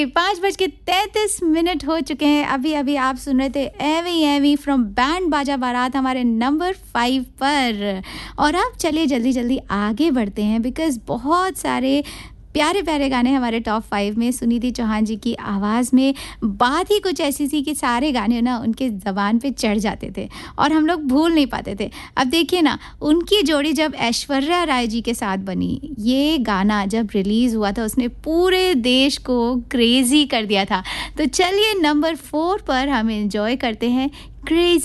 चलिए 5:33 हो चुके हैं। अभी अभी आप सुन रहे थे एवी एवी फ्रॉम बैंड बाजा बारात हमारे नंबर 5 पर। और अब चलिए जल्दी जल्दी आगे बढ़ते हैं बिकॉज बहुत सारे प्यारे प्यारे गाने हमारे टॉप 5 में। सुनिधि चौहान जी की आवाज़ में बात ही कुछ ऐसी थी कि सारे गाने ना उनके ज़बान पे चढ़ जाते थे और हम लोग भूल नहीं पाते थे। अब देखिए ना, उनकी जोड़ी जब ऐश्वर्या राय जी के साथ बनी, ये गाना जब रिलीज़ हुआ था उसने पूरे देश को क्रेज़ी कर दिया था। तो चलिए नंबर 4 पर हम एंजॉय करते हैं क्रेज़ी